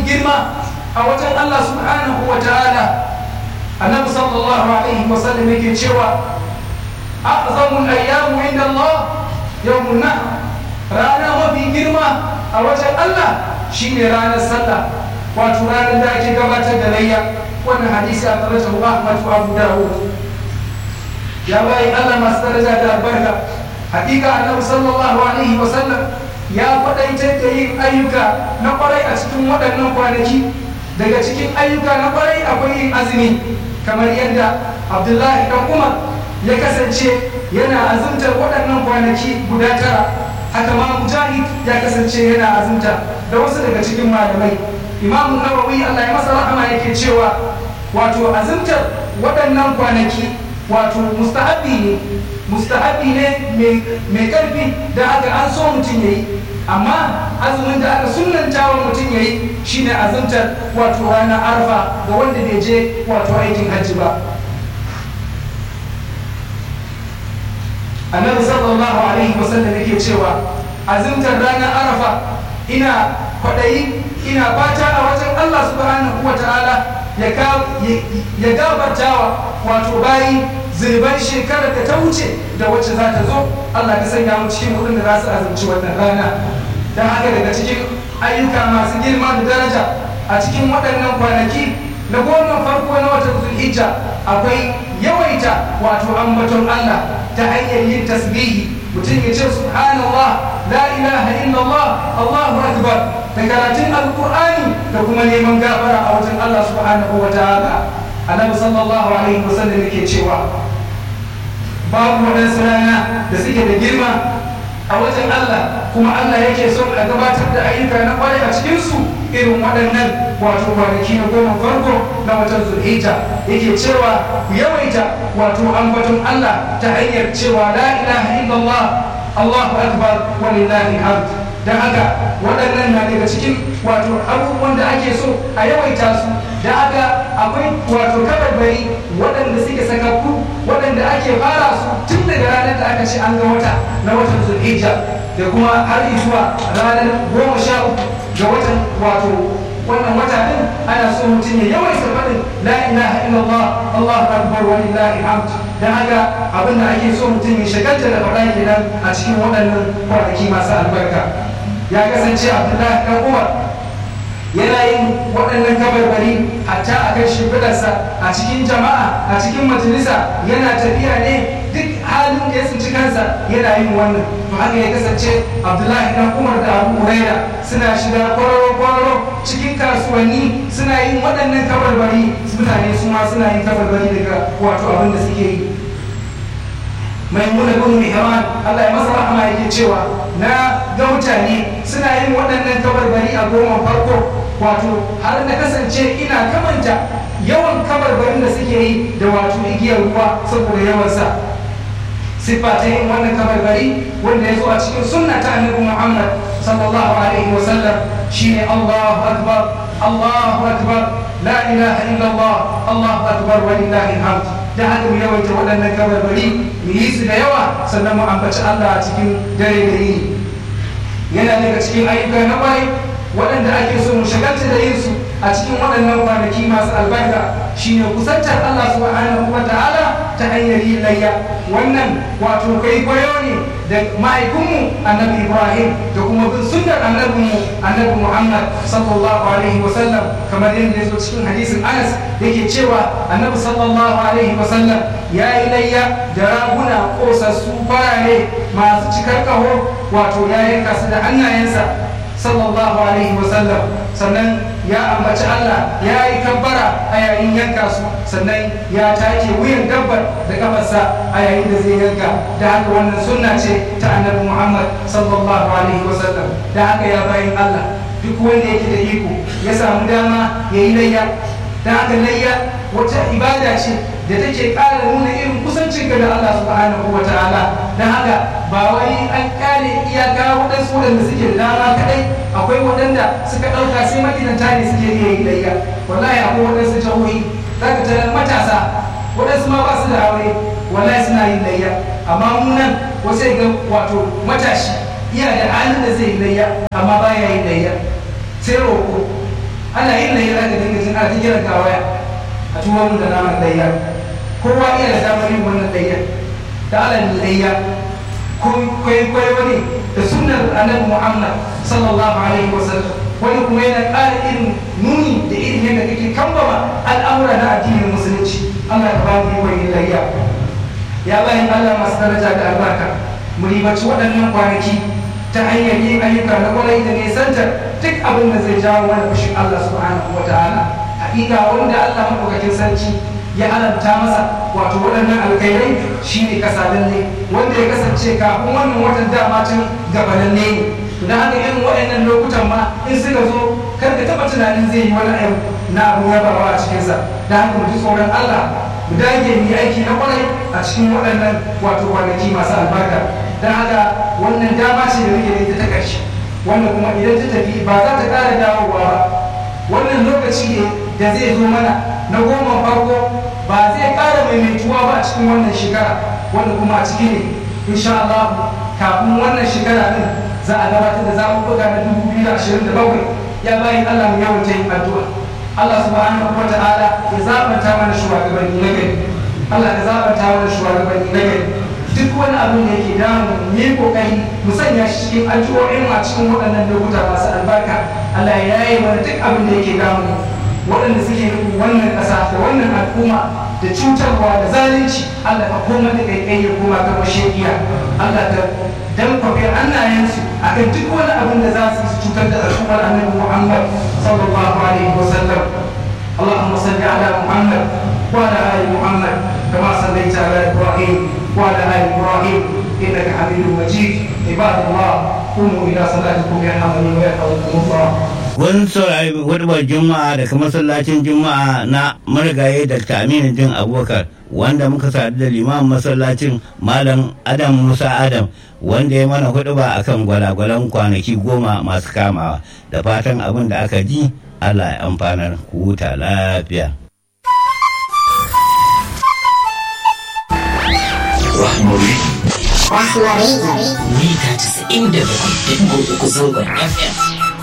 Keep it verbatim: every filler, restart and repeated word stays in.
girma a wajen Allah subhanahu wa ta'ala. Annabi sallallahu alaihi wa sallam yake cewa a'zamul ayyamu inda Allah yawmun nahr, rana mafi girma a wajen Allah shine ranar sallah, wato ranar da ake gabatar da layya. Wannan hadisi a tarajahu Ahmad wa Abu Dawud. Ya bayi Allah masu daraja da albarka, hakika Annabi sallallahu alaihi wa sallam ya faɗaitar da yin ayyuka na kwarai a cikin waɗannan kwanaki. Daga cikin ayyuka na kwarai akwai yin azumi, kamar yadda Abdullahi dan Umar ya kasance yana azumtar waɗannan kwanaki guda tara. Haka ma Mujahid ya kasance yana azumta, da wasu daga cikin malamai. Imam Nawawi Allah ya masa rahama yake cewa wato azumtar waɗannan kwanaki wato mustahabi ne mustahabi ne mai karfi, da haka an so mutum yayi. Amma azumin da aka sunnanta wa mutum yayi shine azumtar wato ranar Arfa ga wanda bai je wato aikin hajji ba. Annabi sallallahu alaihi wasallam yake cewa azumtar ranar Arafa ina kwaɗayi ina fata a wajen Allah subhanahu wa ta'ala ya gabartawa wato bayi zirban shekarar da ta wuce da wacce za ta zo. Allah ka sanya mu cikin kudin da za su azumci wannan rana. Don haka daga cikin ayyuka masu girma da daraja a cikin waɗannan kwanaki na goma farko na watan Zulhijja akwai yawaita wato ambaton Allah ta hanyar yin tasbihi. Mutum ya ce subhanallah, la ilaha illallah, Allahu akbar, da karatun alqur'ani da kuma neman gafara a wajen Allah subhanahu wa ta'ala. Annabi sallallahu alaihi wasallam yake cewa babu wadansu rana da suke da girma a wajen Allah, kuma Allah yake son a gabatar da ayyuka na kwarai a cikinsu irin waɗannan wato kwanaki na goma farko na watan Zulhijja. Yake cewa ku yawaita wato ambaton Allah ta hanyar cewa la ilaha illallah, Allahu akbar, walillahi hamd. Dan haka waɗannan na daga cikin wato abubuwan da ake so a yawaita su. Da haka akwai wato kabarbari waɗanda suke sakakku, waɗanda ake fara su tun daga ranar da aka ce an ga wata na watan Zulhijja, da kuma har zuwa ranar goma sha uku ga watan wato wannan wata din. Ana so mutum ya yawaita faɗin la ilaha illallah, Allahu akbar, walillahi hamd. Dan haka abin da ake so mutum ya shagalta da faɗa kenan a cikin waɗannan kwanaki masu albarka. Ya kasance Abdullahi dan Umar yana yin waɗannan kabarbari hatta a kan shimfiɗarsa a cikin jama'a, a cikin majalisa, yana tafiya ne duk halin da ya tsinci kansa yana yin wannan. To haka ya kasance Abdullahi dan Umar da Abu Huraira suna shiga kwararo-kwararo cikin kasuwanni suna yin waɗannan kabarbari. Mutane su ma suna yin kabarbari daga wato abin da suke yi. Maimuna bin Mihran Allah ya masa rahama yake cewa na ga mutane suna yin waɗannan kabarbari a goma farko, wato har na kasance ina kamanta yawan kabarbarin da suke yi da wato igiyar ruwa saboda yawansa. Siffa ta yin wannan kabarbari wanda ya zo a cikin sunna ta Annabi Muhammad sallallahu alaihi wa sallam shine Allahu akbar, Allahu akbar, la ilaha illallah, Allahu akbar, walillahi alhamd. Da haka mu yawaita waɗannan kabarbari, mu yi su da yawa, sannan mu ambaci Allah a cikin dare da yini. Yana daga cikin ayyuka na ƙwarai waɗanda ake so mu shagalta da yin su a cikin waɗannan kwanaki masu albarka shine kusantar Allah subhanahu wa ta'ala ta hanyar yin layya. Wannan wato kai kwayo ne da ma'aikunmu Annabi Ibrahim da kuma bin sunnar annabinmu Annabi Muhammad sallallahu alaihi wa sallam, kamar yadda ya zo cikin hadisin Anas yake cewa Annabi sallallahu alaihi wa sallam ya yi layya da raguna kosassu farare masu cikar kaho, wato ya yanka su da hannayensa sallallahu alaihi wa sallam. Sannan ya ambaci Allah, ya yi kabbara a yayin yanka su, sannan ya take wuyan dabbar da kafarsa a yayin da zai yanka. Da haka wannan sunna ce ta Annabi Muhammad sallallahu alaihi wa sallam. Da haka ya bayin Allah, duk wanda yake da iko ya samu dama ya yi layya. Da haka layya wata ibada ce da take ƙara nuna irin kusancinka da Allah subhanahu wa ta'ala. Don haka ba wai an ƙare iyaka waɗansu waɗanda suke da dama kaɗai, akwai waɗanda suka ɗauka sai magidanta ne suke iya yi layya. Wallahi akwai waɗansu jihohi za ka tarar matasa waɗansu ma ba su da aure, wallahi suna yin layya. Amma mu nan wasu ga wato matashi iya da halin da zai yi layya amma ba ya yin layya, sai roƙo ana yin layya za ka dinga jin ana ta kiran ka waya a tuwo mun da naman layya kowa iya da damar yin wannan layya da alal layya kwaikwayo ne da sunnar annabi Muhammad sallallahu alaihi wasallam wani kuma yana ƙara irin nuni da irin yadda kake kambama al'amura na addinin musulunci. Allah ya ba mu yi layya ya bayan Allah masu daraja da albarka mu ribaci waɗannan kwanaki ta hanyar yin ayyuka na kwarai da nisantar duk abin da zai jawo mana fushin Allah subhanahu wa ta'ala. Hakika wanda Allah maɗaukakin sarki ya halarta masa wato waɗannan alkhairai shine kasalalle wanda ya kasance kafin wannan watan dama can gabanalle ne. Don haka irin waɗannan lokutan ma in suka zo kar ka taɓa tunanin zai yi wani abu na abu yabawa a cikinsa. Don haka mu ji tsoron Allah mu dage mu yi aiki na kwarai a cikin waɗannan wato kwanaki masu albarka. Don haka wannan dama ce da muke da ita ta ƙarshe wanda kuma idan ta tafi ba za ta ƙara dawowa ba. Wannan lokaci ne da zai zo mana na goma farko ba zai ƙara maimaituwa ba a cikin wannan shekara wanda kuma a ciki ne insha Allah kafin wannan shekara din za a gabatar da zaɓuɓɓuka na dubu biyu da ashirin da bakwai. Ya bayan Allah mu yawaita yin addu'a Allah subhanahu wa ta'ala ya zaɓanta mana shugabanni na gari. Allah ya zaɓanta mana shugabanni na gari. Duk wani abin da yake damu mu yi kokari mu sanya shi cikin addu'o'in a cikin waɗannan lokuta masu albarka. Allah ya yaye mana duk abin da yake damu waɗanda suke nufin wannan ƙasa da wannan al'umma da cutarwa da zalunci. Allah ka koma da kaikai ya koma ga mashaƙiya. Allah ka dankwafe hannayensu akan duk wani abin da za su cutar da al'ummar annabi Muhammad sallallahu alaihi wa sallam. Allahumma salli ala Muhammad wa ala ali Muhammad kama sallaita ala Ibrahim wa ala ali Ibrahim innaka Hamidum Majid. Ibadallah qumu ila salatikum yarhamuni wa yarhamukumullah. Kun saurari hudubar Juma'a daga masallacin Juma'a na marigayi Dakta Aminu Din Abubakar wanda muka sadu da limamin masallacin Malam Adam Musa Adam wanda ya mana huduba akan gwalagwalan kwanaki goma masu kamawa. Da fatan abin da aka ji Allah ya amfanar, ku huta lafiya. Rahmari Rahmari mita casa'in da bakwai da ɗigo uku zangon F M.